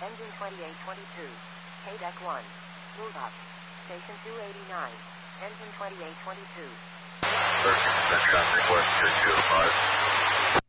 Engine 2822. K-Deck 1. Move up. Station 289. Engine 2822. 13% traffic, West 225.